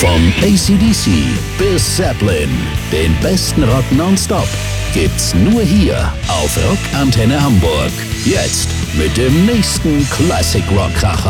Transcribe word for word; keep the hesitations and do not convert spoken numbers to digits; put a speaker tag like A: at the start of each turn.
A: Vom A C D C bis Zeppelin, den besten Rock nonstop, gibt's nur hier auf Rockantenne Hamburg. Jetzt mit dem nächsten Classic Rock Kracher.